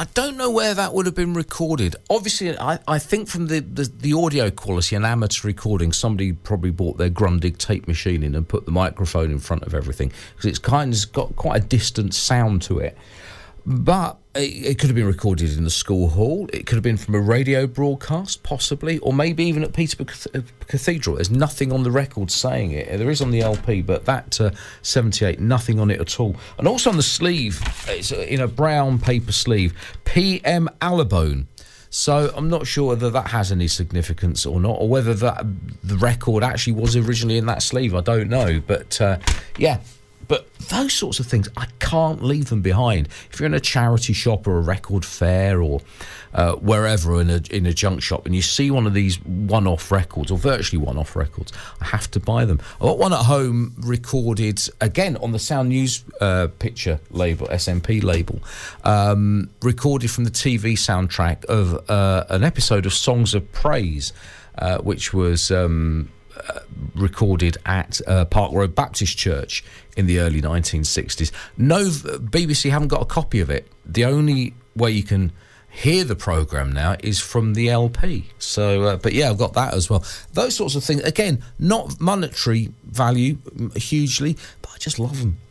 I don't know where that would have been recorded. Obviously, I think from the audio quality, an amateur recording, somebody probably bought their Grundig tape machine in and put the microphone in front of everything, because it's kind of got quite a distant sound to it. But it could have been recorded in the school hall. It could have been from a radio broadcast, possibly, or maybe even at Peterborough Cathedral. There's nothing on the record saying it. There is on the LP, but that 78, nothing on it at all. And also on the sleeve, it's in a brown paper sleeve, P.M. Allibone. So I'm not sure whether that has any significance or not, or whether the record actually was originally in that sleeve. I don't know. But, yeah. But those sorts of things, I can't leave them behind. If you're in a charity shop or a record fair or wherever in a junk shop, and you see one of these one-off records, or virtually one-off records, I have to buy them. I got one at home recorded, again, on the Sound News picture label, SMP label, recorded from the TV soundtrack of an episode of Songs of Praise, which was... recorded at Park Road Baptist Church in the early 1960s. No, BBC haven't got a copy of it. The only way you can hear the programme now is from the LP. So, but yeah, I've got that as well. Those sorts of things, again, not monetary value hugely, but I just love them.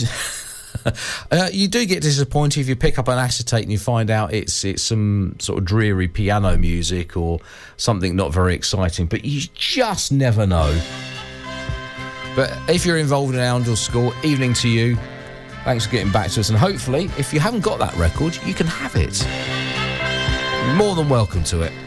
You do get disappointed if you pick up an acetate and you find out it's some sort of dreary piano music or something not very exciting, but you just never know. But if you're involved in Oundle School, evening to you. Thanks for getting back to us, and hopefully if you haven't got that record, you can have it. More than welcome to it.